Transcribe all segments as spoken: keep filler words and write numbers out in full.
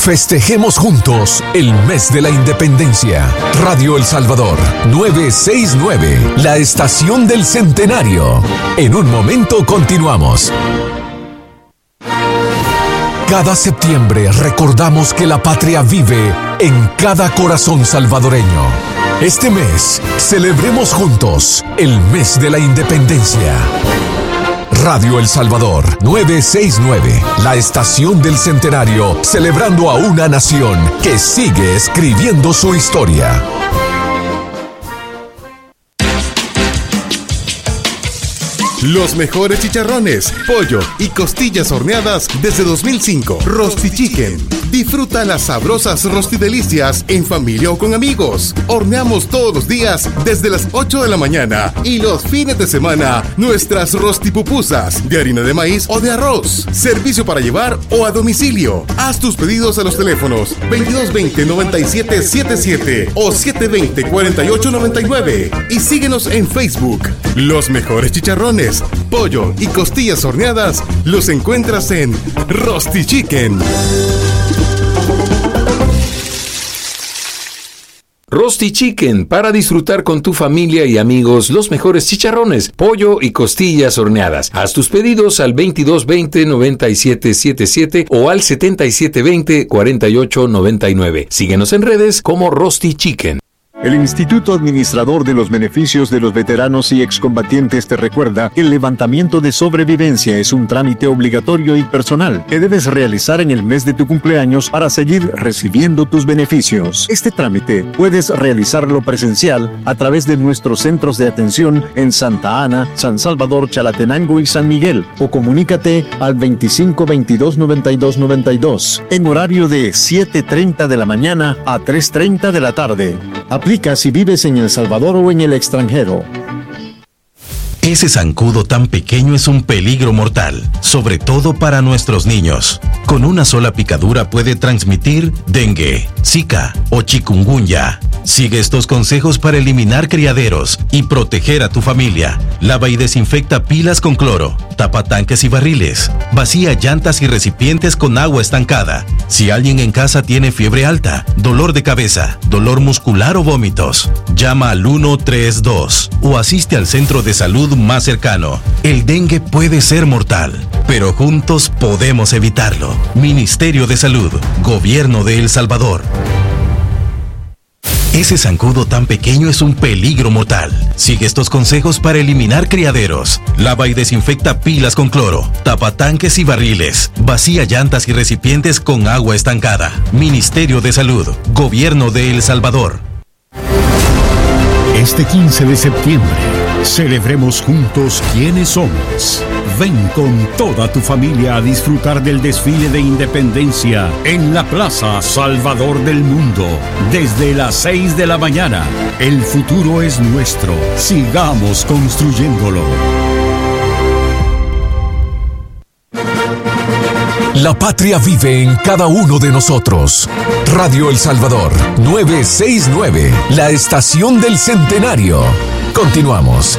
Festejemos juntos el mes de la independencia. Radio El Salvador, novecientos sesenta y nueve, la estación del centenario. En un momento continuamos. Cada septiembre recordamos que la patria vive en cada corazón salvadoreño. Este mes, celebremos juntos el mes de la independencia. Radio El Salvador, novecientos sesenta y nueve, la estación del centenario, celebrando a una nación que sigue escribiendo su historia. Los mejores chicharrones, pollo y costillas horneadas desde dos mil cinco. Rosti Chicken. Disfruta las sabrosas rostidelicias en familia o con amigos. Horneamos todos los días desde las ocho de la mañana y los fines de semana nuestras rostipupusas de harina de maíz o de arroz. Servicio para llevar o a domicilio. Haz tus pedidos a los teléfonos veintidós veinte, noventa y siete setenta y siete o siete veinte, cuarenta y ocho noventa y nueve y síguenos en Facebook. Los mejores chicharrones, pollo y costillas horneadas los encuentras en Rosti Chicken. Rosti Chicken, para disfrutar con tu familia y amigos los mejores chicharrones, pollo y costillas horneadas. Haz tus pedidos al veintidós veinte, noventa y siete setenta y siete o al setenta y siete veinte, cuarenta y ocho noventa y nueve. Síguenos en redes como Rosti Chicken. El Instituto Administrador de los Beneficios de los Veteranos y Excombatientes te recuerda que el levantamiento de sobrevivencia es un trámite obligatorio y personal que debes realizar en el mes de tu cumpleaños para seguir recibiendo tus beneficios. Este trámite puedes realizarlo presencial a través de nuestros centros de atención en Santa Ana, San Salvador, Chalatenango y San Miguel, o comunícate al veinticinco veintidós noventa y dos noventa y dos en horario de siete treinta de la mañana a tres treinta de la tarde. Aplica si vives en El Salvador o en el extranjero. Ese zancudo tan pequeño es un peligro mortal, sobre todo para nuestros niños. Con una sola picadura puede transmitir dengue, zika o chikungunya. Sigue estos consejos para eliminar criaderos y proteger a tu familia. Lava y desinfecta pilas con cloro, tapa tanques y barriles, vacía llantas y recipientes con agua estancada. Si alguien en casa tiene fiebre alta, dolor de cabeza, dolor muscular o vómitos, llama al uno tres dos o asiste al centro de salud más cercano. El dengue puede ser mortal, pero juntos podemos evitarlo. Ministerio de Salud, Gobierno de El Salvador. Ese zancudo tan pequeño es un peligro mortal. Sigue estos consejos para eliminar criaderos. Lava y desinfecta pilas con cloro, tapa tanques y barriles, vacía llantas y recipientes con agua estancada. Ministerio de Salud, Gobierno de El Salvador. Este quince de septiembre, celebremos juntos quiénes somos. Ven con toda tu familia a disfrutar del desfile de independencia en la Plaza Salvador del Mundo. Desde las seis de la mañana, el futuro es nuestro. Sigamos construyéndolo. La patria vive en cada uno de nosotros. Radio El Salvador, novecientos sesenta y nueve, la estación del centenario. Continuamos.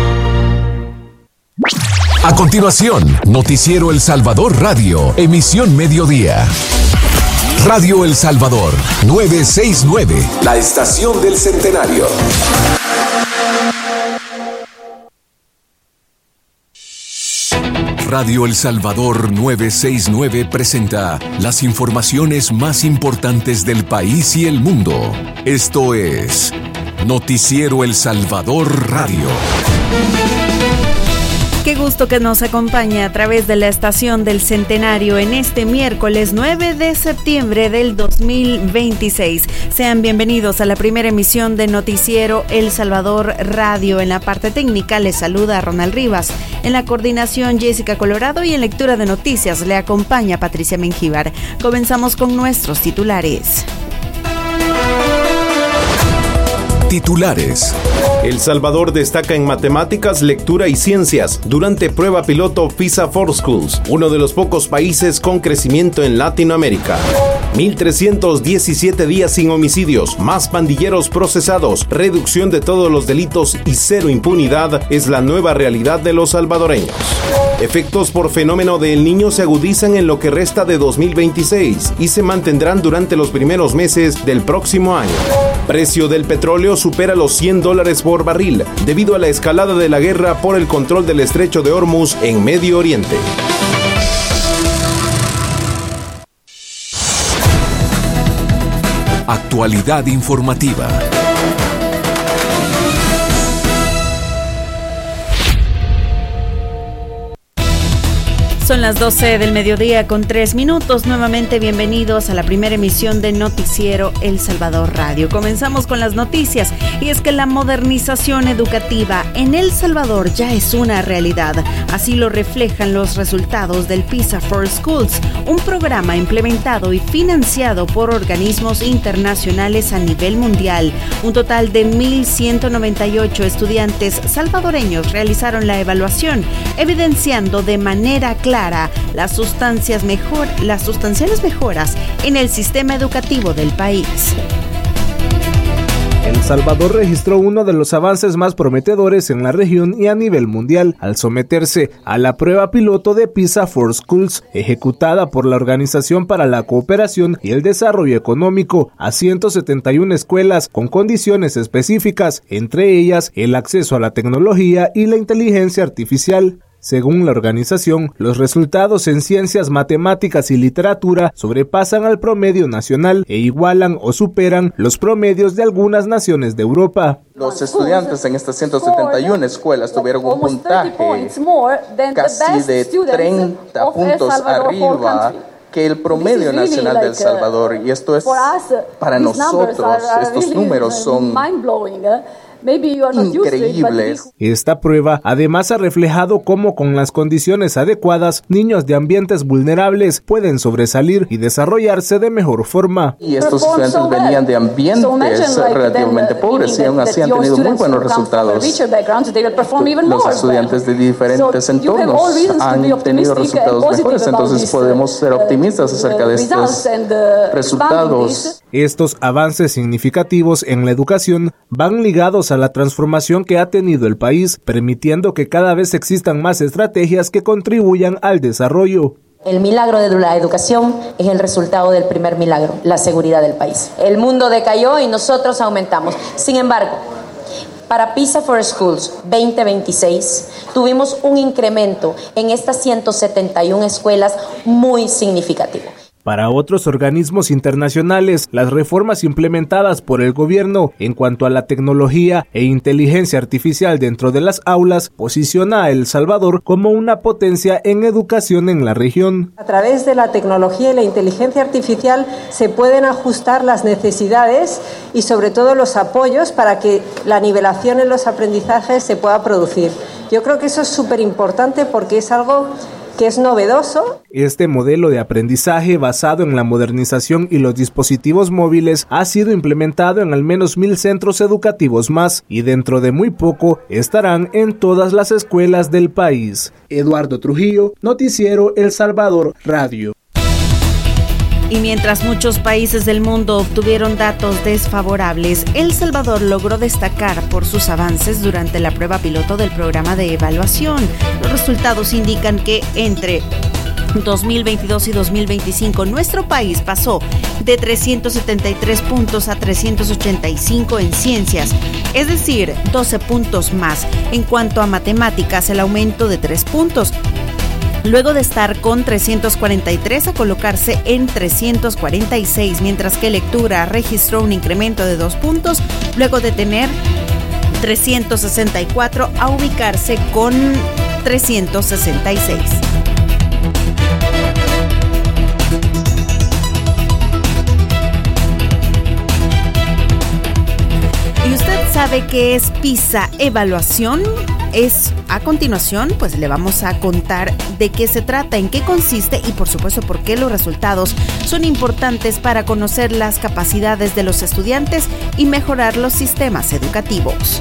A continuación, Noticiero El Salvador Radio, emisión mediodía. Radio El Salvador, novecientos sesenta y nueve, la estación del centenario. Radio El Salvador novecientos sesenta y nueve presenta las informaciones más importantes del país y el mundo. Esto es Noticiero El Salvador Radio. Qué gusto que nos acompañe a través de la estación del centenario en este miércoles nueve de septiembre del dos mil veintiséis. Sean bienvenidos a la primera emisión de Noticiero El Salvador Radio. En la parte técnica les saluda Ronald Rivas. En la coordinación Jessica Colorado y en lectura de noticias le acompaña Patricia Mengíbar. Comenzamos con nuestros titulares. Titulares. El Salvador destaca en matemáticas, lectura y ciencias durante prueba piloto PISA for Schools, uno de los pocos países con crecimiento en Latinoamérica. mil trescientos diecisiete días sin homicidios, más pandilleros procesados, reducción de todos los delitos y cero impunidad es la nueva realidad de los salvadoreños. Efectos por fenómeno de El Niño se agudizan en lo que resta de dos mil veintiséis y se mantendrán durante los primeros meses del próximo año. Precio del petróleo supera los cien dólares por barril debido a la escalada de la guerra por el control del estrecho de Hormuz en Medio Oriente. Actualidad informativa. Son las doce del mediodía con tres minutos. Nuevamente bienvenidos a la primera emisión de Noticiero El Salvador Radio. Comenzamos con las noticias y es que la modernización educativa en El Salvador ya es una realidad. Así lo reflejan los resultados del PISA for Schools, un programa implementado y financiado por organismos internacionales a nivel mundial. Un total de mil ciento noventa y ocho estudiantes salvadoreños realizaron la evaluación, evidenciando de manera clara las sustancias mejor, las sustanciales mejoras en el sistema educativo del país. El Salvador registró uno de los avances más prometedores en la región y a nivel mundial al someterse a la prueba piloto de PISA for Schools, ejecutada por la Organización para la Cooperación y el Desarrollo Económico a ciento setenta y una escuelas con condiciones específicas, entre ellas el acceso a la tecnología y la inteligencia artificial. Según la organización, los resultados en ciencias, matemáticas y literatura sobrepasan al promedio nacional e igualan o superan los promedios de algunas naciones de Europa. Los estudiantes en estas ciento setenta y una escuelas tuvieron un puntaje casi de treinta puntos arriba que el promedio nacional de El Salvador, y esto es para nosotros, estos números son increíbles. Esta prueba además ha reflejado cómo con las condiciones adecuadas, niños de ambientes vulnerables pueden sobresalir y desarrollarse de mejor forma. Y estos estudiantes venían de ambientes relativamente pobres y aún así han tenido muy buenos resultados. Los estudiantes de diferentes entornos han tenido resultados mejores, entonces podemos ser optimistas acerca de estos resultados. Estos avances significativos en la educación van ligados a la transformación que ha tenido el país, permitiendo que cada vez existan más estrategias que contribuyan al desarrollo. El milagro de la educación es el resultado del primer milagro, la seguridad del país. El mundo decayó y nosotros aumentamos. Sin embargo, para PISA for Schools veinte veintiséis tuvimos un incremento en estas ciento setenta y una escuelas muy significativo. Para otros organismos internacionales, las reformas implementadas por el gobierno en cuanto a la tecnología e inteligencia artificial dentro de las aulas posiciona a El Salvador como una potencia en educación en la región. A través de la tecnología y la inteligencia artificial se pueden ajustar las necesidades y sobre todo los apoyos para que la nivelación en los aprendizajes se pueda producir. Yo creo que eso es súper importante porque es algo que es novedoso. Este modelo de aprendizaje basado en la modernización y los dispositivos móviles ha sido implementado en al menos mil centros educativos más y dentro de muy poco estarán en todas las escuelas del país. Eduardo Trujillo, Noticiero El Salvador Radio. Y mientras muchos países del mundo obtuvieron datos desfavorables, El Salvador logró destacar por sus avances durante la prueba piloto del programa de evaluación. Los resultados indican que entre dos mil veintidós y dos mil veinticinco nuestro país pasó de trescientos setenta y tres puntos a trescientos ochenta y cinco en ciencias, es decir, doce puntos más. En cuanto a matemáticas, el aumento de tres puntos. Luego de estar con trescientos cuarenta y tres a colocarse en trescientos cuarenta y seis, mientras que lectura registró un incremento de dos puntos, luego de tener trescientos sesenta y cuatro a ubicarse con trescientos sesenta y seis. ¿Y usted sabe qué es PISA evaluación? Es a continuación, pues le vamos a contar de qué se trata, en qué consiste y por supuesto por qué los resultados son importantes para conocer las capacidades de los estudiantes y mejorar los sistemas educativos.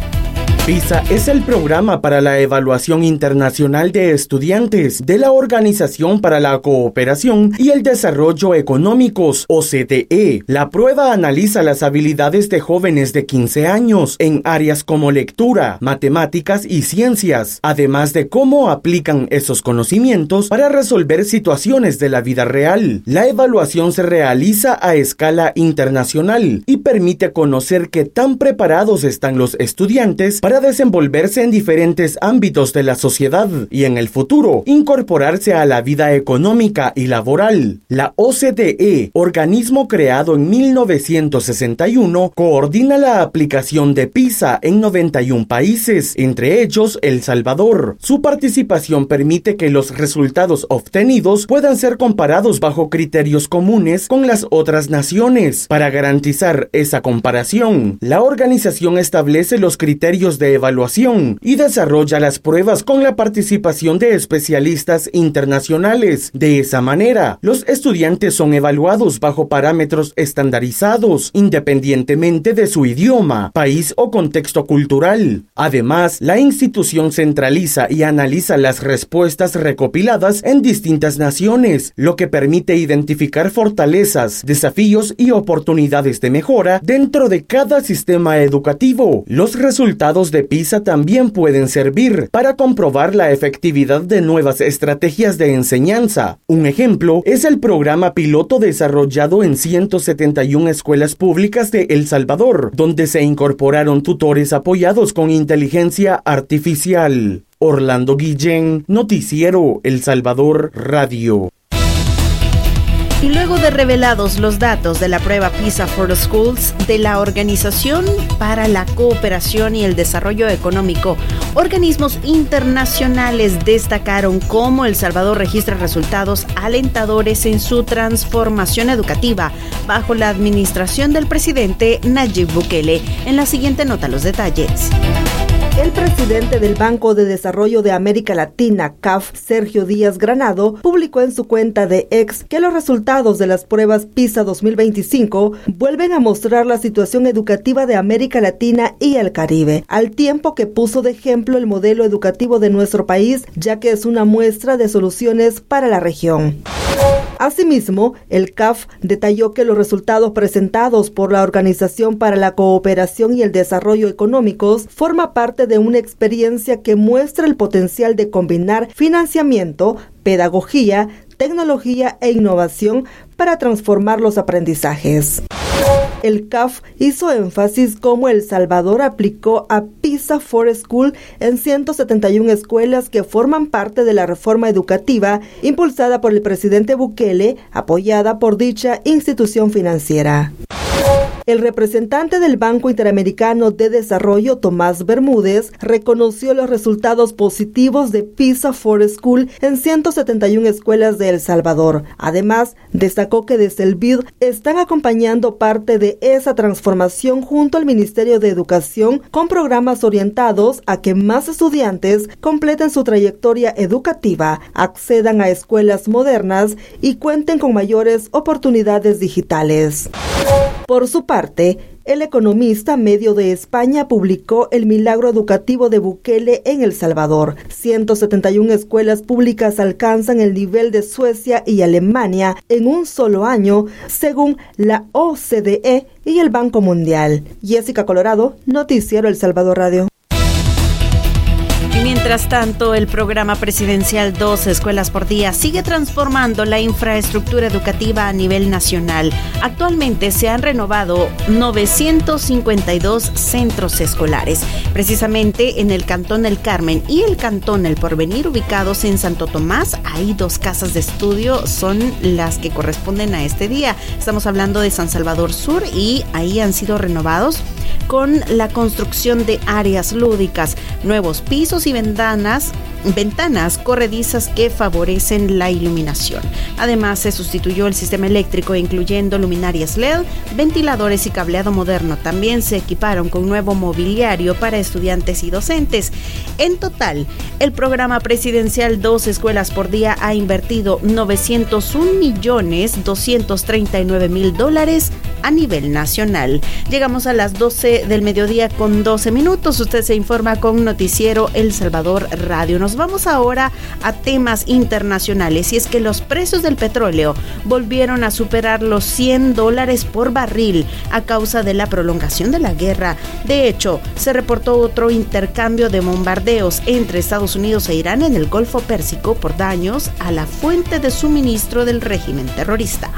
PISA es el programa para la evaluación internacional de estudiantes de la Organización para la Cooperación y el Desarrollo Económicos, O C D E. La prueba analiza las habilidades de jóvenes de quince años en áreas como lectura, matemáticas y ciencias, además de cómo aplican esos conocimientos para resolver situaciones de la vida real. La evaluación se realiza a escala internacional y permite conocer qué tan preparados están los estudiantes para desenvolverse en diferentes ámbitos de la sociedad y en el futuro incorporarse a la vida económica y laboral. La O C D E, organismo creado en mil novecientos sesenta y uno, coordina la aplicación de PISA en noventa y un países, entre ellos El Salvador. Su participación permite que los resultados obtenidos puedan ser comparados bajo criterios comunes con las otras naciones. Para garantizar esa comparación, la organización establece los criterios de evaluación y desarrolla las pruebas con la participación de especialistas internacionales. De esa manera, los estudiantes son evaluados bajo parámetros estandarizados, independientemente de su idioma, país o contexto cultural. Además, la institución centraliza y analiza las respuestas recopiladas en distintas naciones, lo que permite identificar fortalezas, desafíos y oportunidades de mejora dentro de cada sistema educativo. Los resultados de PISA también pueden servir para comprobar la efectividad de nuevas estrategias de enseñanza. Un ejemplo es el programa piloto desarrollado en ciento setenta y una escuelas públicas de El Salvador, donde se incorporaron tutores apoyados con inteligencia artificial. Orlando Guillén, Noticiero El Salvador Radio. Y luego de revelados los datos de la prueba PISA for Schools de la Organización para la Cooperación y el Desarrollo Económico, organismos internacionales destacaron cómo El Salvador registra resultados alentadores en su transformación educativa bajo la administración del presidente Nayib Bukele. En la siguiente nota los detalles. El presidente del Banco de Desarrollo de América Latina, C A F, Sergio Díaz Granado, publicó en su cuenta de X que los resultados de las pruebas PISA dos mil veinticinco vuelven a mostrar la situación educativa de América Latina y el Caribe, al tiempo que puso de ejemplo el modelo educativo de nuestro país, ya que es una muestra de soluciones para la región. Asimismo, el C A F detalló que los resultados presentados por la Organización para la Cooperación y el Desarrollo Económicos forma parte de una experiencia que muestra el potencial de combinar financiamiento, pedagogía, tecnología e innovación para transformar los aprendizajes. El C A F hizo énfasis cómo El Salvador aplicó a PISA for School en ciento setenta y una escuelas que forman parte de la reforma educativa impulsada por el presidente Bukele, apoyada por dicha institución financiera. El representante del Banco Interamericano de Desarrollo, Tomás Bermúdez, reconoció los resultados positivos de PISA for School en ciento setenta y una escuelas de El Salvador. Además, destacó que desde el B I D están acompañando parte de esa transformación junto al Ministerio de Educación con programas orientados a que más estudiantes completen su trayectoria educativa, accedan a escuelas modernas y cuenten con mayores oportunidades digitales. Por su parte, El Economista Medio de España publicó el milagro educativo de Bukele en El Salvador. ciento setenta y una escuelas públicas alcanzan el nivel de Suecia y Alemania en un solo año, según la O C D E y el Banco Mundial. Jessica Colorado, Noticiero El Salvador Radio. Mientras tanto, el programa presidencial Dos Escuelas por Día sigue transformando la infraestructura educativa a nivel nacional. Actualmente se han renovado novecientos cincuenta y dos centros escolares, precisamente en el Cantón El Carmen y el Cantón El Porvenir, ubicados en Santo Tomás. Hay dos casas de estudio, son las que corresponden a este día. Estamos hablando de San Salvador Sur y ahí han sido renovados con la construcción de áreas lúdicas, nuevos pisos y ventanas, ventanas corredizas que favorecen la iluminación. Además, se sustituyó el sistema eléctrico incluyendo luminarias L E D, ventiladores y cableado moderno. También se equiparon con nuevo mobiliario para estudiantes y docentes. En total, el programa presidencial Dos Escuelas por Día ha invertido novecientos un millones doscientos treinta y nueve mil dólares a nivel nacional. Llegamos a las doce del mediodía con doce minutos. Usted se informa con Noticiero El Salvador Radio. Nos vamos ahora a temas internacionales, y es que los precios del petróleo volvieron a superar los cien dólares por barril a causa de la prolongación de la guerra. De hecho, se reportó otro intercambio de bombardeos entre Estados Unidos e Irán en el Golfo Pérsico por daños a la fuente de suministro del régimen terrorista.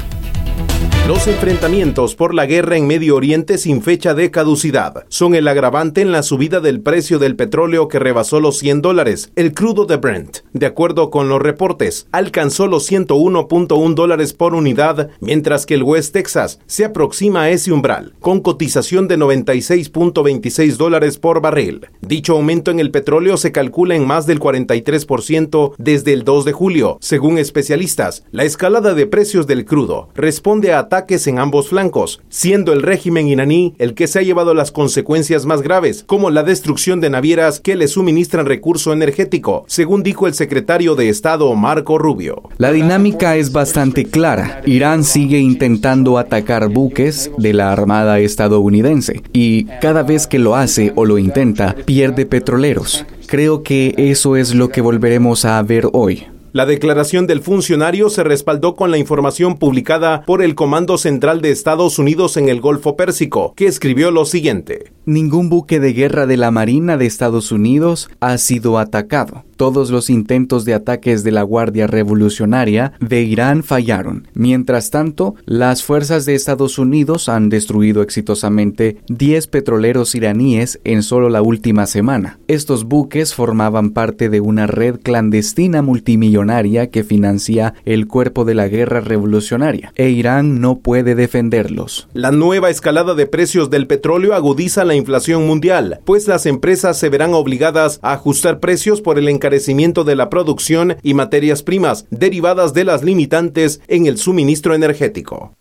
Los enfrentamientos por la guerra en Medio Oriente sin fecha de caducidad son el agravante en la subida del precio del petróleo, que rebasó los cien dólares. El crudo de Brent, de acuerdo con los reportes, alcanzó los ciento uno punto uno dólares por unidad, mientras que el West Texas se aproxima a ese umbral, con cotización de noventa y seis punto veintiséis dólares por barril. Dicho aumento en el petróleo se calcula en más del cuarenta y tres por ciento desde el dos de julio. Según especialistas, la escalada de precios del crudo responde a ataques en ambos flancos, siendo el régimen iraní el que se ha llevado las consecuencias más graves, como la destrucción de navieras que le suministran recurso energético, según dijo el secretario de Estado Marco Rubio. La dinámica es bastante clara. Irán sigue intentando atacar buques de la Armada estadounidense y cada vez que lo hace o lo intenta, pierde petroleros. Creo que eso es lo que volveremos a ver hoy. La declaración del funcionario se respaldó con la información publicada por el Comando Central de Estados Unidos en el Golfo Pérsico, que escribió lo siguiente: ningún buque de guerra de la Marina de Estados Unidos ha sido atacado. Todos los intentos de ataques de la Guardia Revolucionaria de Irán fallaron. Mientras tanto, las fuerzas de Estados Unidos han destruido exitosamente diez petroleros iraníes en solo la última semana. Estos buques formaban parte de una red clandestina multimillonaria que financia el cuerpo de la guerra revolucionaria, e Irán no puede defenderlos. La nueva escalada de precios del petróleo agudiza la inflación mundial, pues las empresas se verán obligadas a ajustar precios por el encarecimiento de la producción y materias primas derivadas de las limitantes en el suministro energético.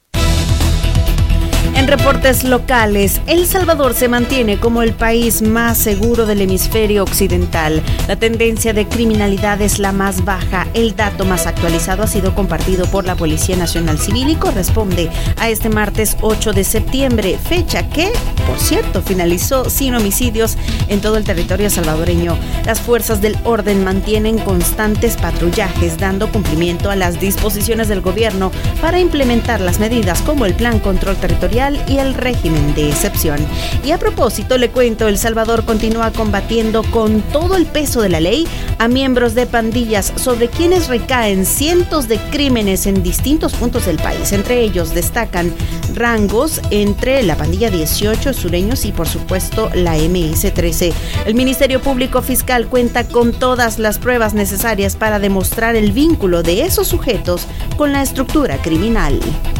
En reportes locales, El Salvador se mantiene como el país más seguro del hemisferio occidental. La tendencia de criminalidad es la más baja. El dato más actualizado ha sido compartido por la Policía Nacional Civil y corresponde a este martes ocho de septiembre, fecha que, por cierto, finalizó sin homicidios en todo el territorio salvadoreño. Las fuerzas del orden mantienen constantes patrullajes, dando cumplimiento a las disposiciones del gobierno para implementar las medidas como el Plan Control Territorial y el régimen de excepción. Y a propósito, le cuento, El Salvador continúa combatiendo con todo el peso de la ley a miembros de pandillas, sobre quienes recaen cientos de crímenes en distintos puntos del país. Entre ellos destacan rangos entre la pandilla dieciocho, Sureños, y por supuesto la eme ese trece. El Ministerio Público Fiscal cuenta con todas las pruebas necesarias para demostrar el vínculo de esos sujetos con la estructura criminal.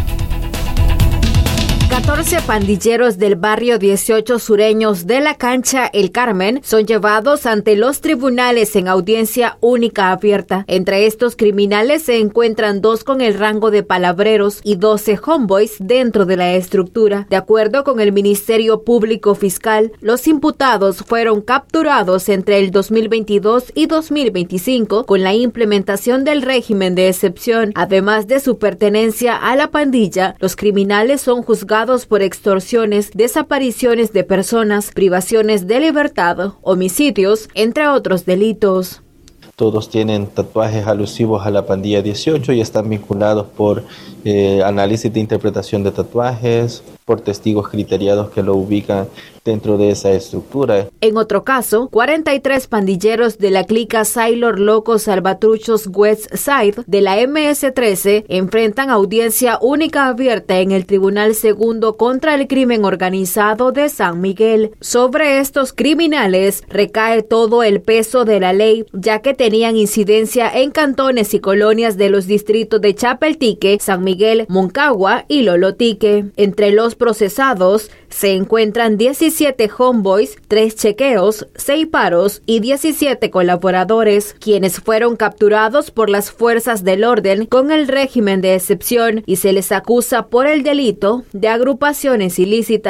catorce pandilleros del barrio dieciocho Sureños de la Cancha El Carmen son llevados ante los tribunales en audiencia única abierta. Entre estos criminales se encuentran dos con el rango de palabreros y doce homeboys dentro de la estructura. De acuerdo con el Ministerio Público Fiscal, los imputados fueron capturados entre el dos mil veintidós y dos mil veinticinco con la implementación del régimen de excepción. Además de su pertenencia a la pandilla, los criminales son juzgados por extorsiones, desapariciones de personas, privaciones de libertad, homicidios, entre otros delitos. Todos tienen tatuajes alusivos a la pandilla dieciocho y están vinculados por eh, análisis de interpretación de tatuajes, por testigos criteriados que lo ubican dentro de esa estructura. En otro caso, cuarenta y tres pandilleros de la clica Sailor Locos Salvatruchos West Side de la eme ese trece enfrentan audiencia única abierta en el Tribunal Segundo contra el Crimen Organizado de San Miguel. Sobre estos criminales recae todo el peso de la ley, ya que tenían incidencia en cantones y colonias de los distritos de Chapeltique, San Miguel, Moncagua y Lolotique. Entre los procesados se encuentran diecisiete homeboys, tres chequeos, seis paros y diecisiete colaboradores, quienes fueron capturados por las fuerzas del orden con el régimen de excepción y se les acusa por el delito de agrupaciones ilícitas.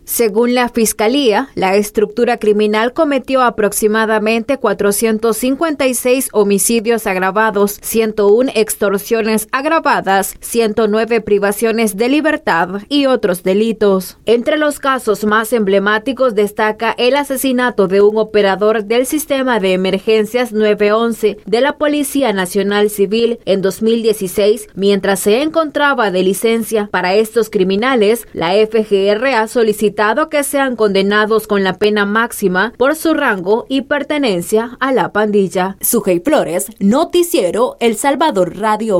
Según la Fiscalía, la estructura criminal cometió aproximadamente cuatrocientos cincuenta y seis homicidios agravados, ciento uno extorsiones agravadas, ciento nueve privaciones de libertad y otros delitos. Entre los casos más emblemáticos destaca el asesinato de un operador del sistema de emergencias nueve once de la Policía Nacional Civil en dos mil dieciséis, mientras se encontraba de licencia. Para estos criminales, la F G R ha solicitado que sean condenados con la pena máxima por su rango y pertenencia a la pandilla. Sujei Flores, Noticiero El Salvador Radio.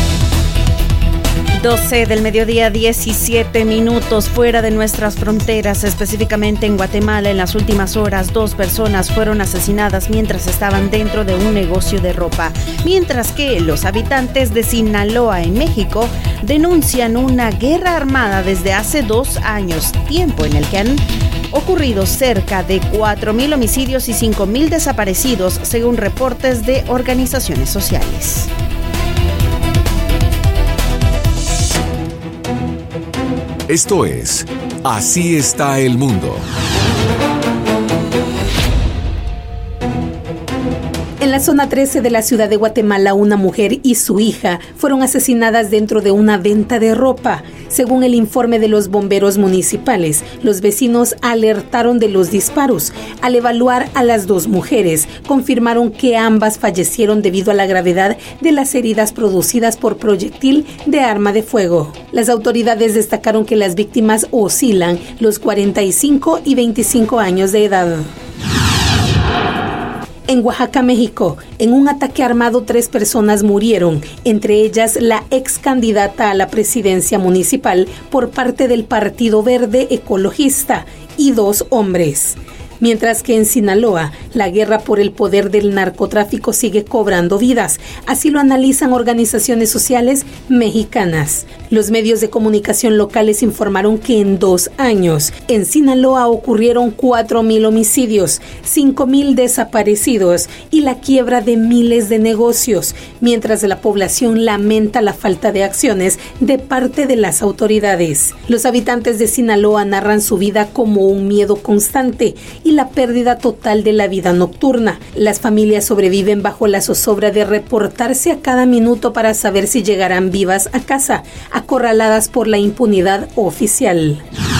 doce del mediodía, diecisiete minutos. Fuera de nuestras fronteras, específicamente en Guatemala, en las últimas horas, dos personas fueron asesinadas mientras estaban dentro de un negocio de ropa. Mientras que los habitantes de Sinaloa, en México, denuncian una guerra armada desde hace dos años, tiempo en el que han ocurrido cerca de cuatro mil homicidios y cinco mil desaparecidos, según reportes de organizaciones sociales. Esto es Así está el mundo. En la zona trece de la ciudad de Guatemala, una mujer y su hija fueron asesinadas dentro de una venta de ropa. Según el informe de los bomberos municipales, los vecinos alertaron de los disparos. Al evaluar a las dos mujeres, confirmaron que ambas fallecieron debido a la gravedad de las heridas producidas por proyectil de arma de fuego. Las autoridades destacaron que las víctimas oscilan los cuarenta y cinco y veinticinco años de edad. En Oaxaca, México, en un ataque armado, tres personas murieron, entre ellas la ex candidata a la presidencia municipal por parte del Partido Verde Ecologista y dos hombres. Mientras que en Sinaloa, la guerra por el poder del narcotráfico sigue cobrando vidas. Así lo analizan organizaciones sociales mexicanas. Los medios de comunicación locales informaron que en dos años, en Sinaloa ocurrieron cuatro mil homicidios, cinco mil desaparecidos y la quiebra de miles de negocios, mientras la población lamenta la falta de acciones de parte de las autoridades. Los habitantes de Sinaloa narran su vida como un miedo constante y la pérdida total de la vida nocturna. Las familias sobreviven bajo la zozobra de reportarse a cada minuto para saber si llegarán vivas a casa, acorraladas por la impunidad oficial.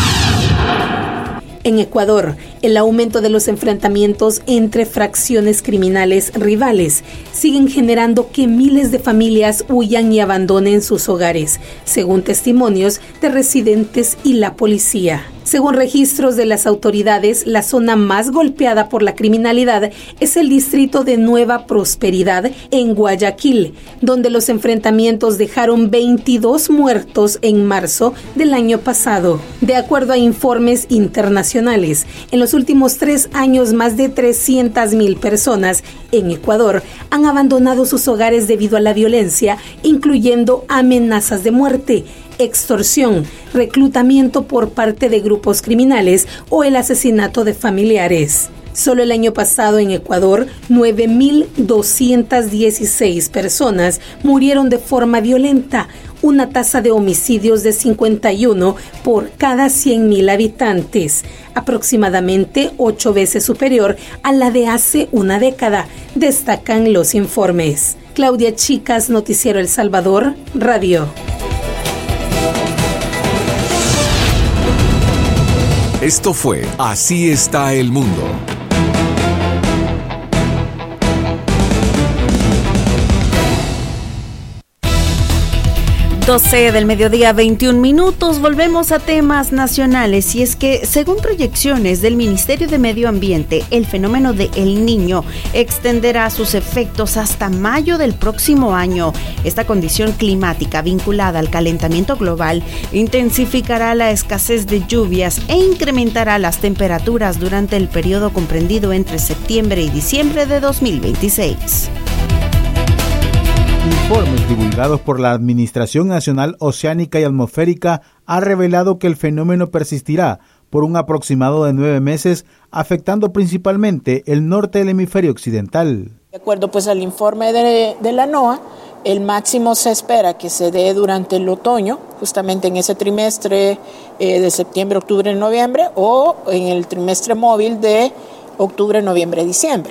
En Ecuador, el aumento de los enfrentamientos entre fracciones criminales rivales siguen generando que miles de familias huyan y abandonen sus hogares, según testimonios de residentes y la policía. Según registros de las autoridades, la zona más golpeada por la criminalidad es el distrito de Nueva Prosperidad en Guayaquil, donde los enfrentamientos dejaron veintidós muertos en marzo del año pasado. De acuerdo a informes internacionales, en los últimos tres años más de trescientas mil personas en Ecuador han abandonado sus hogares debido a la violencia, incluyendo amenazas de muerte, extorsión, reclutamiento por parte de grupos criminales o el asesinato de familiares. Solo el año pasado en Ecuador, nueve mil doscientas dieciséis personas murieron de forma violenta, una tasa de homicidios de cincuenta y uno por cada cien mil habitantes, aproximadamente ocho veces superior a la de hace una década, destacan los informes. Claudia Chicas, Noticiero El Salvador, Radio. Esto fue Así está el mundo. doce del mediodía, veintiún minutos. Volvemos a temas nacionales y es que, según proyecciones del Ministerio de Medio Ambiente, el fenómeno de El Niño extenderá sus efectos hasta mayo del próximo año. Esta condición climática vinculada al calentamiento global intensificará la escasez de lluvias e incrementará las temperaturas durante el periodo comprendido entre septiembre y diciembre de dos mil veintiséis. Informes divulgados por la Administración Nacional Oceánica y Atmosférica han revelado que el fenómeno persistirá por un aproximado de nueve meses, afectando principalmente el norte del hemisferio occidental. De acuerdo pues al informe de, de la NOAA, el máximo se espera que se dé durante el otoño, justamente en ese trimestre eh, de septiembre, octubre, noviembre, o en el trimestre móvil de octubre, noviembre, diciembre.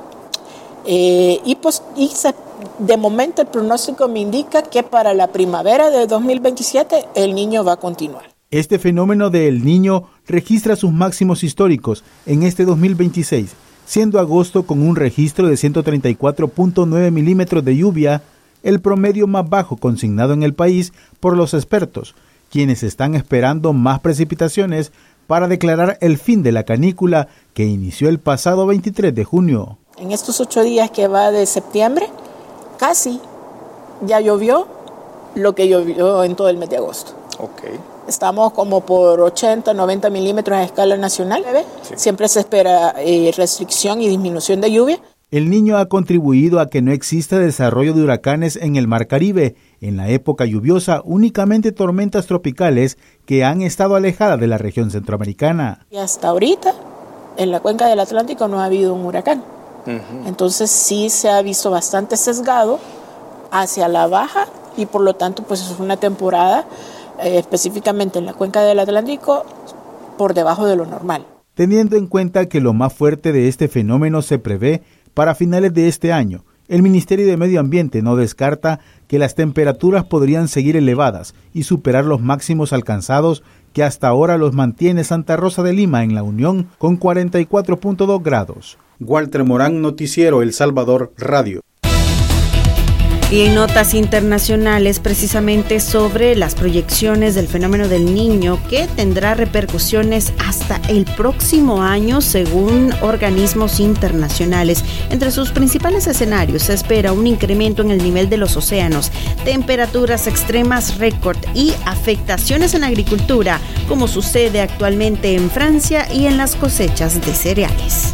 Eh, y pues y se, de momento el pronóstico me indica que para la primavera de dos mil veintisiete el Niño va a continuar. Este fenómeno de El Niño registra sus máximos históricos en este dos mil veintiséis, siendo agosto con un registro de ciento treinta y cuatro punto nueve milímetros de lluvia, el promedio más bajo consignado en el país por los expertos, quienes están esperando más precipitaciones para declarar el fin de la canícula que inició el pasado veintitrés de junio. En estos ocho días que va de septiembre, casi ya llovió lo que llovió en todo el mes de agosto. Okay. Estamos como por ochenta, noventa milímetros a escala nacional. Sí. Siempre se espera eh, restricción y disminución de lluvia. El Niño ha contribuido a que no exista desarrollo de huracanes en el Mar Caribe. En la época lluviosa, únicamente tormentas tropicales que han estado alejadas de la región centroamericana. Y hasta ahorita, en la cuenca del Atlántico no ha habido un huracán. Uh-huh. Entonces sí se ha visto bastante sesgado hacia la baja y por lo tanto pues es una temporada eh, específicamente en la cuenca del Atlántico por debajo de lo normal. Teniendo en cuenta que lo más fuerte de este fenómeno se prevé para finales de este año, el Ministerio de Medio Ambiente no descarta que las temperaturas podrían seguir elevadas y superar los máximos alcanzados que hasta ahora los mantiene Santa Rosa de Lima en La Unión con cuarenta y cuatro punto dos grados. Walter Morán, Noticiero El Salvador Radio. Y en notas internacionales, precisamente sobre las proyecciones del fenómeno del Niño, que tendrá repercusiones hasta el próximo año según organismos internacionales. Entre sus principales escenarios se espera un incremento en el nivel de los océanos, temperaturas extremas récord y afectaciones en la agricultura, como sucede actualmente en Francia y en las cosechas de cereales.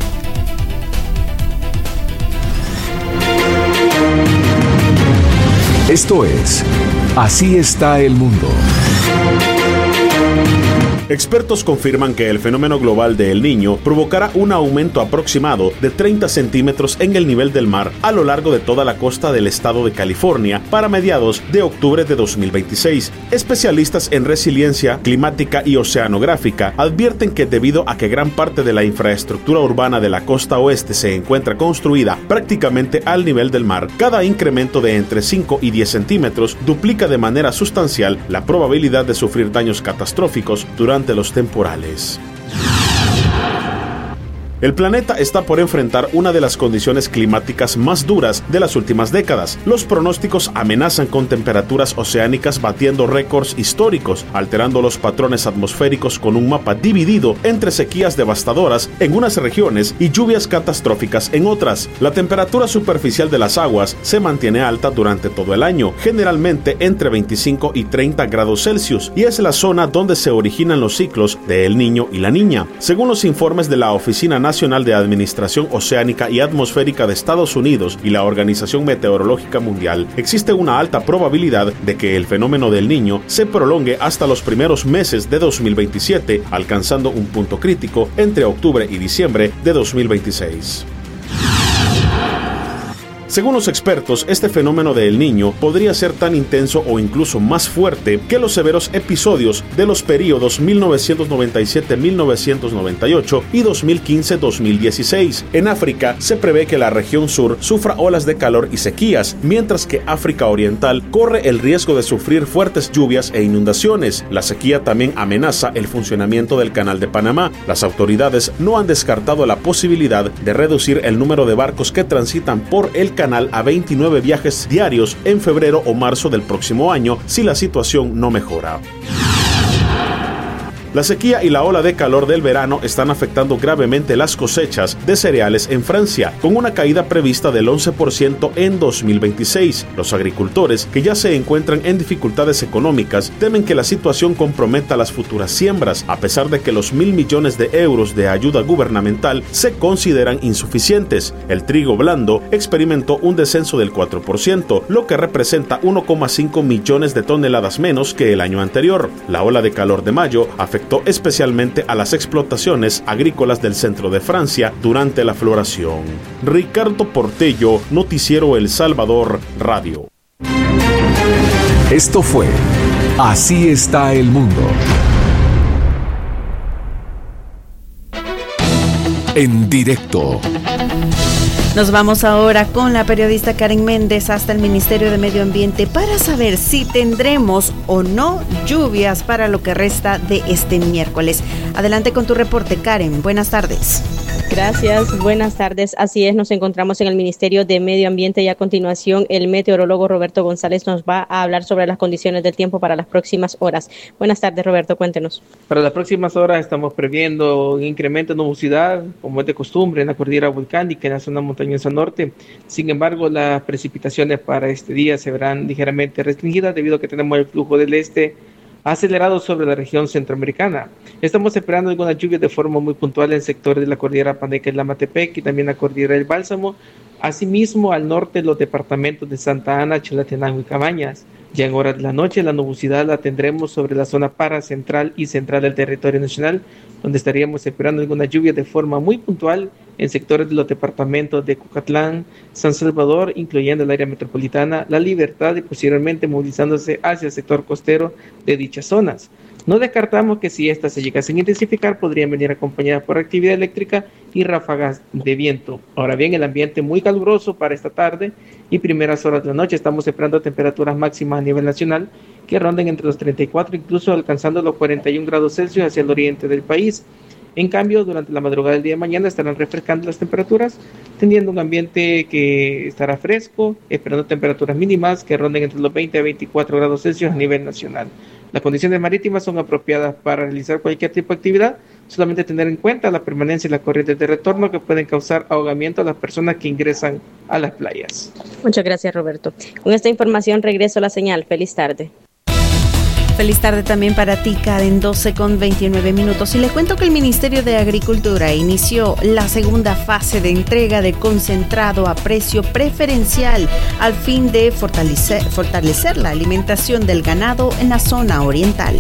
Esto es Así está el mundo. Expertos confirman que el fenómeno global de El Niño provocará un aumento aproximado de treinta centímetros en el nivel del mar a lo largo de toda la costa del estado de California para mediados de octubre de dos mil veintiséis. Especialistas en resiliencia climática y oceanográfica advierten que debido a que gran parte de la infraestructura urbana de la costa oeste se encuentra construida prácticamente al nivel del mar, cada incremento de entre cinco y diez centímetros duplica de manera sustancial la probabilidad de sufrir daños catastróficos durante de los temporales. El planeta está por enfrentar una de las condiciones climáticas más duras de las últimas décadas. Los pronósticos amenazan con temperaturas oceánicas batiendo récords históricos, alterando los patrones atmosféricos con un mapa dividido entre sequías devastadoras en unas regiones y lluvias catastróficas en otras. La temperatura superficial de las aguas se mantiene alta durante todo el año, generalmente entre veinticinco y treinta grados Celsius, y es la zona donde se originan los ciclos de El Niño y La Niña. Según los informes de la Oficina Nacional Nacional de Administración Oceánica y Atmosférica de Estados Unidos y la Organización Meteorológica Mundial, existe una alta probabilidad de que el fenómeno del Niño se prolongue hasta los primeros meses de dos mil veintisiete, alcanzando un punto crítico entre octubre y diciembre de dos mil veintiséis. Según los expertos, este fenómeno de El Niño podría ser tan intenso o incluso más fuerte que los severos episodios de los períodos mil novecientos noventa y siete a mil novecientos noventa y ocho y dos mil quince a dos mil dieciséis. En África se prevé que la región sur sufra olas de calor y sequías, mientras que África Oriental corre el riesgo de sufrir fuertes lluvias e inundaciones. La sequía también amenaza el funcionamiento del Canal de Panamá. Las autoridades no han descartado la posibilidad de reducir el número de barcos que transitan por el canal canal a veintinueve viajes diarios en febrero o marzo del próximo año si la situación no mejora. La sequía y la ola de calor del verano están afectando gravemente las cosechas de cereales en Francia, con una caída prevista del once por ciento en dos mil veintiséis. Los agricultores, que ya se encuentran en dificultades económicas, temen que la situación comprometa las futuras siembras, a pesar de que los mil millones de euros de ayuda gubernamental se consideran insuficientes. El trigo blando experimentó un descenso del cuatro por ciento, lo que representa uno coma cinco millones de toneladas menos que el año anterior. La ola de calor de mayo afectó afectó especialmente a las explotaciones agrícolas del centro de Francia durante la floración. Ricardo Portello, Noticiero El Salvador Radio. Esto fue Así está el mundo. En directo. Nos vamos ahora con la periodista Karen Méndez hasta el Ministerio de Medio Ambiente para saber si tendremos o no lluvias para lo que resta de este miércoles. Adelante con tu reporte, Karen. Buenas tardes. Gracias, buenas tardes. Así es, nos encontramos en el Ministerio de Medio Ambiente y a continuación el meteorólogo Roberto González nos va a hablar sobre las condiciones del tiempo para las próximas horas. Buenas tardes, Roberto, cuéntenos. Para las próximas horas estamos previendo un incremento de nubosidad, como es de costumbre, en la cordillera volcánica, en la zona montañosa norte. Sin embargo, las precipitaciones para este día se verán ligeramente restringidas debido a que tenemos el flujo del este acelerado sobre la región centroamericana. Estamos esperando algunas lluvias de forma muy puntual en sectores de la cordillera Paneca y Lamatepec y también la cordillera del Bálsamo, asimismo al norte los departamentos de Santa Ana, Chalatenango y Cabañas. Ya en horas de la noche la nubosidad la tendremos sobre la zona paracentral y central del territorio nacional, donde estaríamos esperando algunas lluvias de forma muy puntual en sectores de los departamentos de Cucatlán, San Salvador, incluyendo el área metropolitana, La Libertad y posteriormente movilizándose hacia el sector costero de dichas zonas. No descartamos que si estas se llegasen a intensificar podrían venir acompañadas por actividad eléctrica y ráfagas de viento. Ahora bien, el ambiente muy caluroso para esta tarde y primeras horas de la noche. Estamos esperando temperaturas máximas a nivel nacional que ronden entre los treinta y cuatro, incluso alcanzando los cuarenta y un grados Celsius hacia el oriente del país. En cambio, durante la madrugada del día de mañana estarán refrescando las temperaturas, teniendo un ambiente que estará fresco, esperando temperaturas mínimas que ronden entre los veinte a veinticuatro grados Celsius a nivel nacional. Las condiciones marítimas son apropiadas para realizar cualquier tipo de actividad, solamente tener en cuenta la permanencia y las corrientes de retorno que pueden causar ahogamiento a las personas que ingresan a las playas. Muchas gracias, Roberto. Con esta información regreso a la señal. Feliz tarde. Feliz tarde también para ti, Karen, doce con veintinueve minutos. Y les cuento que el Ministerio de Agricultura inició la segunda fase de entrega de concentrado a precio preferencial al fin de fortalecer, fortalecer la alimentación del ganado en la zona oriental.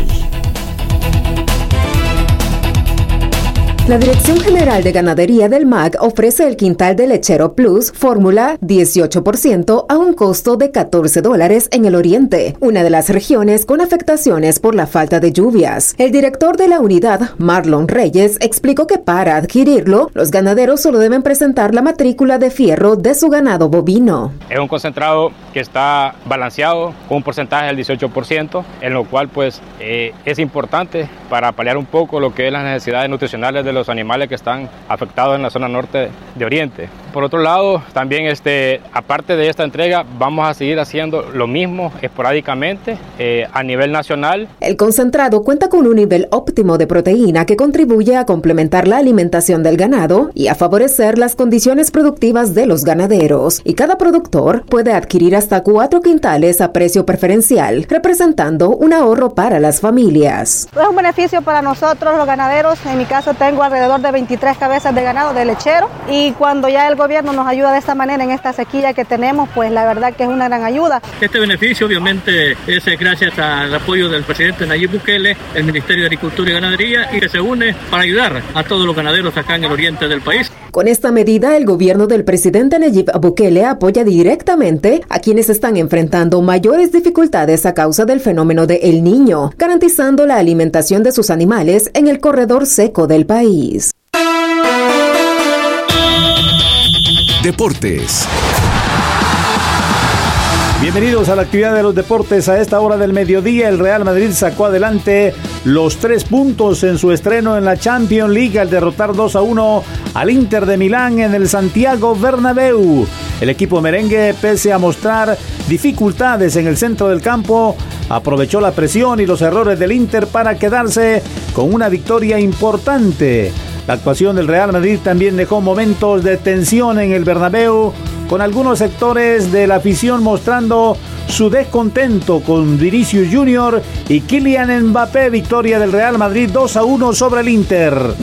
La Dirección General de Ganadería del M A C ofrece el quintal de Lechero Plus Fórmula dieciocho por ciento a un costo de catorce dólares en el oriente, una de las regiones con afectaciones por la falta de lluvias. El director de la unidad, Marlon Reyes, explicó que para adquirirlo, los ganaderos solo deben presentar la matrícula de fierro de su ganado bovino. Es un concentrado que está balanceado con un porcentaje del dieciocho por ciento, en lo cual pues eh, es importante para paliar un poco lo que es las necesidades nutricionales de los animales que están afectados en la zona norte de Oriente. Por otro lado, también este, aparte de esta entrega, vamos a seguir haciendo lo mismo esporádicamente eh, a nivel nacional. El concentrado cuenta con un nivel óptimo de proteína que contribuye a complementar la alimentación del ganado y a favorecer las condiciones productivas de los ganaderos. Y cada productor puede adquirir hasta cuatro quintales a precio preferencial, representando un ahorro para las familias. Es un beneficio para nosotros los ganaderos. En mi caso tengo alrededor de veintitrés cabezas de ganado de lechero y cuando ya el gobierno nos ayuda de esta manera en esta sequía que tenemos, pues la verdad que es una gran ayuda. Este beneficio obviamente es gracias al apoyo del presidente Nayib Bukele, el Ministerio de Agricultura y Ganadería, y que se une para ayudar a todos los ganaderos acá en el oriente del país. Con esta medida, el gobierno del presidente Nayib Bukele apoya directamente a quienes están enfrentando mayores dificultades a causa del fenómeno de El Niño, garantizando la alimentación de sus animales en el corredor seco del país. Deportes. Bienvenidos a la actividad de los deportes. A esta hora del mediodía, el Real Madrid sacó adelante los tres puntos en su estreno en la Champions League al derrotar dos a uno al Inter de Milán en el Santiago Bernabéu. El equipo merengue, pese a mostrar dificultades en el centro del campo, aprovechó la presión y los errores del Inter para quedarse con una victoria importante. La actuación del Real Madrid también dejó momentos de tensión en el Bernabéu, con algunos sectores de la afición mostrando su descontento con Vinicius Junior y Kylian Mbappé. Victoria del Real Madrid dos a uno sobre el Inter.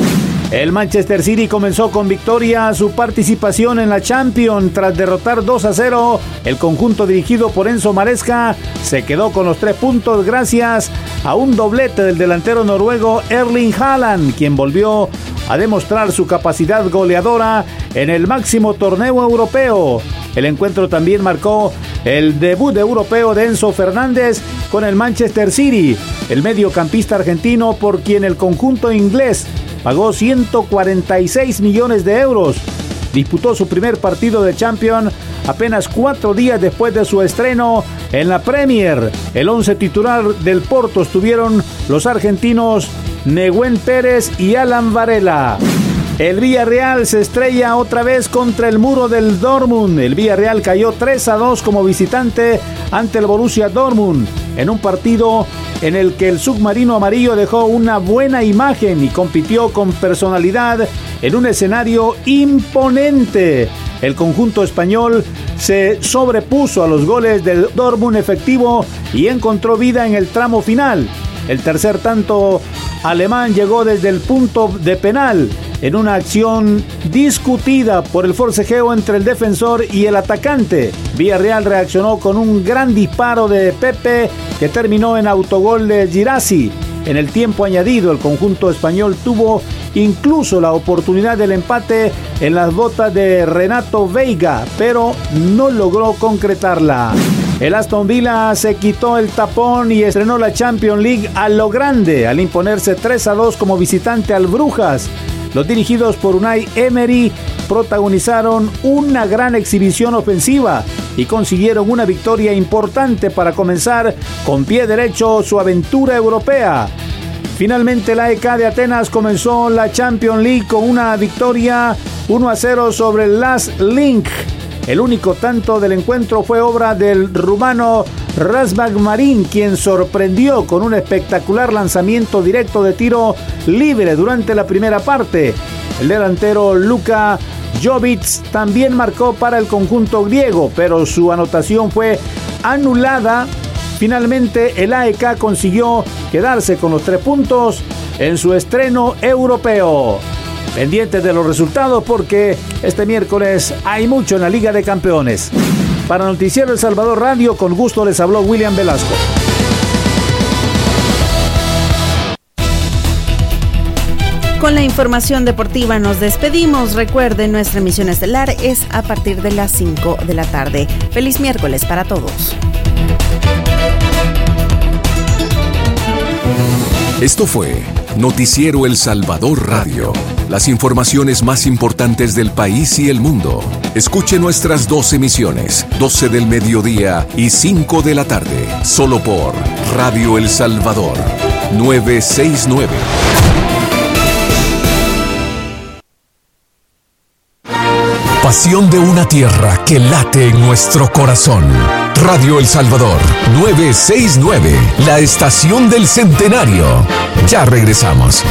El Manchester City comenzó con victoria su participación en la Champions tras derrotar dos a cero. El conjunto dirigido por Enzo Maresca se quedó con los tres puntos gracias a un doblete del delantero noruego Erling Haaland, quien volvió a demostrar su capacidad goleadora en el máximo torneo europeo. El encuentro también marcó el debut europeo de Enzo Fernández con el Manchester City, el mediocampista argentino por quien el conjunto inglés pagó ciento cuarenta y seis millones de euros. Disputó su primer partido de Champions apenas cuatro días después de su estreno en la Premier. El once titular del Porto estuvieron los argentinos Nehuen Pérez y Alan Varela. El Villarreal se estrella otra vez contra el muro del Dortmund. El Villarreal cayó tres a dos como visitante ante el Borussia Dortmund en un partido en el que el submarino amarillo dejó una buena imagen y compitió con personalidad en un escenario imponente. El conjunto español se sobrepuso a los goles del Dortmund efectivo y encontró vida en el tramo final. El tercer tanto alemán llegó desde el punto de penal en una acción discutida por el forcejeo entre el defensor y el atacante. Villarreal reaccionó con un gran disparo de Pepe que terminó en autogol de Girassi. En el tiempo añadido, el conjunto español tuvo incluso la oportunidad del empate en las botas de Renato Veiga, pero no logró concretarla. El Aston Villa se quitó el tapón y estrenó la Champions League a lo grande al imponerse tres a dos como visitante al Brujas. Los dirigidos por Unai Emery protagonizaron una gran exhibición ofensiva y consiguieron una victoria importante para comenzar con pie derecho su aventura europea. Finalmente la A E K de Atenas comenzó la Champions League con una victoria uno a cero sobre el Last Link. El único tanto del encuentro fue obra del rumano Razbak Marin, quien sorprendió con un espectacular lanzamiento directo de tiro libre durante la primera parte. El delantero Luka Jovic también marcó para el conjunto griego, pero su anotación fue anulada. Finalmente el A E K consiguió quedarse con los tres puntos en su estreno europeo. Pendientes de los resultados porque este miércoles hay mucho en la Liga de Campeones. Para Noticiero El Salvador Radio, con gusto les habló William Velasco. Con la información deportiva nos despedimos. Recuerden, nuestra emisión estelar es a partir de las cinco de la tarde. Feliz miércoles para todos. Esto fue Noticiero El Salvador Radio. Las informaciones más importantes del país y el mundo. Escuche nuestras dos emisiones, doce del mediodía y cinco de la tarde, solo por Radio El Salvador, novecientos sesenta y nueve. Pasión de una tierra que late en nuestro corazón. Radio El Salvador, novecientos sesenta y nueve, la estación del centenario. Ya regresamos.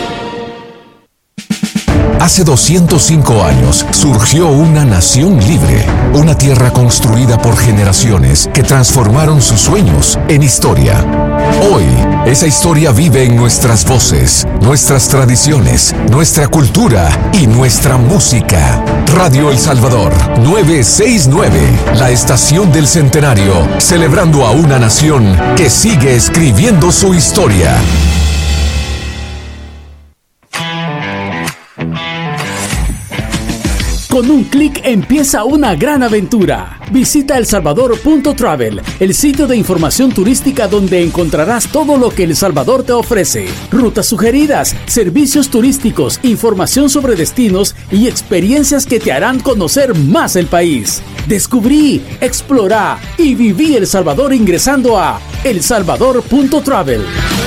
Hace doscientos cinco años surgió una nación libre, una tierra construida por generaciones que transformaron sus sueños en historia. Hoy, esa historia vive en nuestras voces, nuestras tradiciones, nuestra cultura y nuestra música. Radio El Salvador, novecientos sesenta y nueve, la estación del centenario, celebrando a una nación que sigue escribiendo su historia. Con un clic empieza una gran aventura. Visita el salvador punto travel, el sitio de información turística donde encontrarás todo lo que El Salvador te ofrece. Rutas sugeridas, servicios turísticos, información sobre destinos y experiencias que te harán conocer más el país. Descubrí, explorá y viví El Salvador ingresando a el salvador punto travel.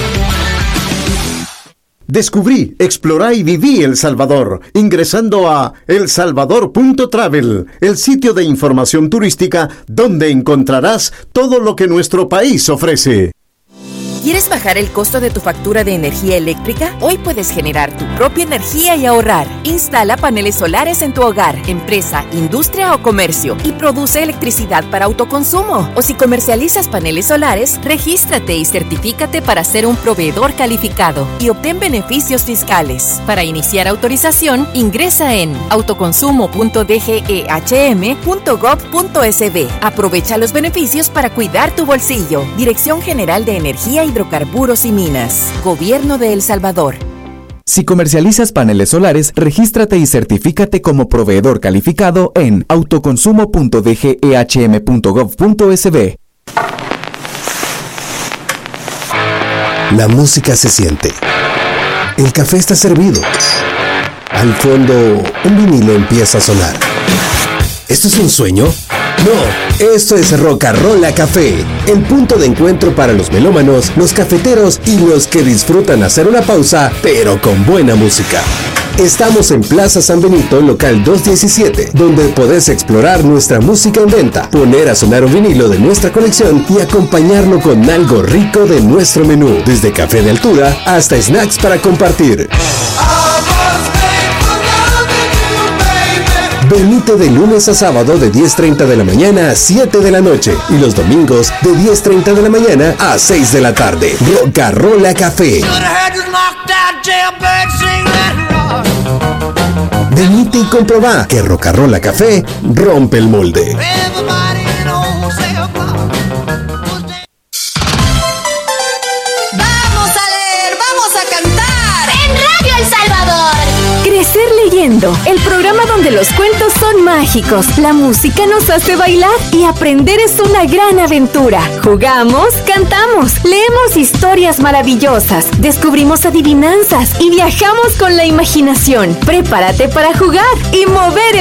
Descubrí, explorá y viví El Salvador, ingresando a el salvador punto travel, el sitio de información turística donde encontrarás todo lo que nuestro país ofrece. ¿Quieres bajar el costo de tu factura de energía eléctrica? Hoy puedes generar tu propia energía y ahorrar. Instala paneles solares en tu hogar, empresa, industria o comercio y produce electricidad para autoconsumo. O si comercializas paneles solares, regístrate y certifícate para ser un proveedor calificado y obtén beneficios fiscales. Para iniciar autorización, ingresa en autoconsumo punto d g e h m punto gov punto s b. Aprovecha los beneficios para cuidar tu bolsillo. Dirección General de Energía, Hidrocarburos y Minas. Gobierno de El Salvador. Si comercializas paneles solares, regístrate y certifícate como proveedor calificado en autoconsumo punto d g e h m punto gov punto s b. La música se siente. El café está servido. Al fondo, un vinilo empieza a sonar. ¿Esto es un sueño? No, esto es Rocarola Café, el punto de encuentro para los melómanos, los cafeteros y los que disfrutan hacer una pausa, pero con buena música. Estamos en Plaza San Benito, local doscientos diecisiete, donde podés explorar nuestra música en venta, poner a sonar un vinilo de nuestra colección y acompañarlo con algo rico de nuestro menú, desde café de altura hasta snacks para compartir. Venite de lunes a sábado de diez treinta de la mañana a siete de la noche y los domingos de diez treinta de la mañana a seis de la tarde. Rocarola Café. Venite y comprobá que Rocarola Café rompe el molde. Crecer leyendo, el programa donde los cuentos son mágicos, la música nos hace bailar y aprender es una gran aventura. Jugamos, cantamos, leemos historias maravillosas, descubrimos adivinanzas y viajamos con la imaginación. Prepárate para jugar y mover el